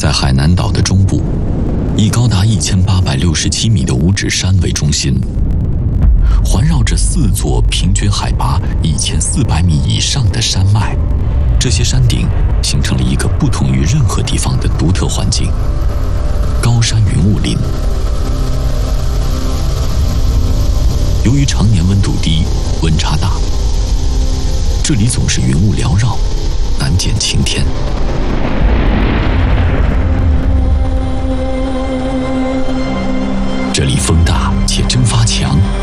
在海南岛的中部，以高达1867米的五指山为中心，环绕着4座平均海拔1400米以上的山脉。这些山顶形成了一个不同于任何地方的独特环境——高山云雾林。由于常年温度低、温差大，这里总是云雾缭绕，难见晴天。